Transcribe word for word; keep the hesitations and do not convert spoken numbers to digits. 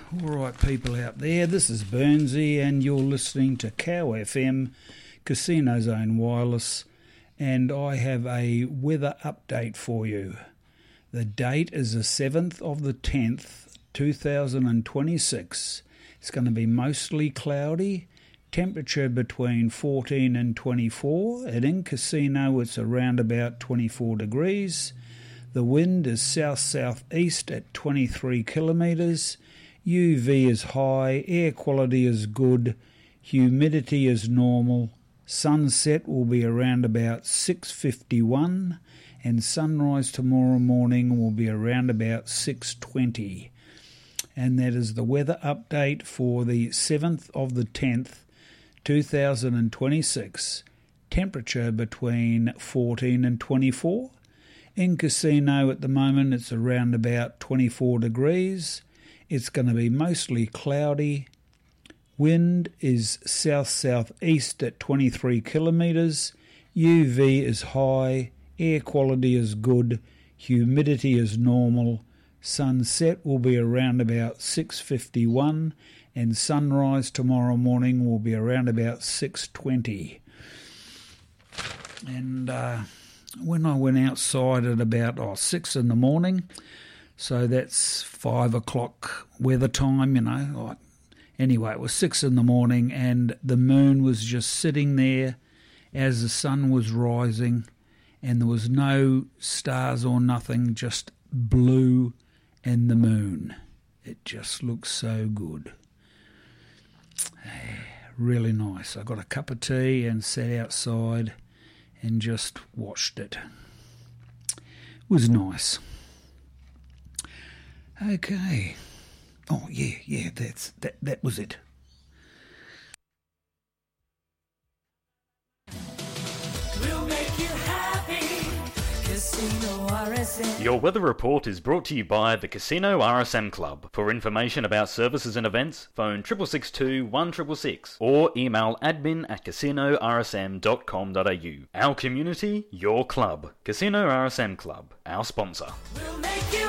All right, people out there, this is Burnsy and you're listening to Cow F M, Casino Zone Wireless, and I have a weather update for you. The date is the seventh of the tenth, two thousand twenty-six. It's going to be mostly cloudy, temperature between fourteen and twenty-four, and in Casino it's around about twenty-four degrees. The wind is south-southeast at twenty-three kilometres. U V is high, air quality is good, humidity is normal, sunset will be around about six fifty-one, and sunrise tomorrow morning will be around about six twenty. And that is the weather update for the seventh of the tenth, two thousand twenty-six. Temperature between fourteen and twenty-four. In Casino at the moment it's around about twenty-four degrees. It's going to be mostly cloudy. Wind is south-southeast at twenty-three kilometres. U V is high. Air quality is good. Humidity is normal. Sunset will be around about six fifty-one. And sunrise tomorrow morning will be around about six twenty. And uh, when I went outside at about oh, six in the morning... So that's five o'clock weather time, you know. Like, anyway, it was six in the morning and the moon was just sitting there as the sun was rising and there was no stars or nothing, just blue and the moon. It just looks so good. Really nice. I got a cup of tea and sat outside and just watched it. It was nice. Okay. Oh, yeah, yeah, that's that that was it. We'll make you happy. Casino R S M. Your weather report is brought to you by the Casino R S M Club. For information about services and events, phone six six six two, one six six six or email admin at casino r s m dot com dot a u. Our community, your club. Casino R S M Club, our sponsor. We'll make you